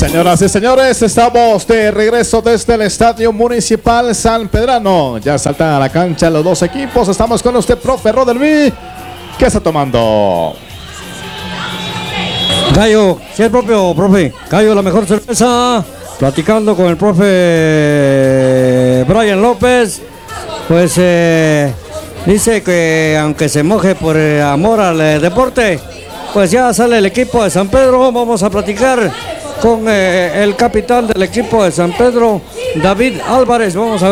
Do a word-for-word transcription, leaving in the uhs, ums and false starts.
Señoras y señores, estamos de regreso desde el Estadio Municipal San Pedrano. Ya saltan a la cancha los dos equipos. Estamos con usted, profe Rodelmi. ¿Qué está tomando? Gallo, sí, el propio profe. Gallo, la mejor cerveza. Platicando con el profe Brian López. Pues eh, dice que aunque se moje por eh, amor al eh, deporte, pues ya sale el equipo de San Pedro. Vamos a platicar con eh, el capitán del equipo de San Pedro, David Álvarez. Vamos a ver.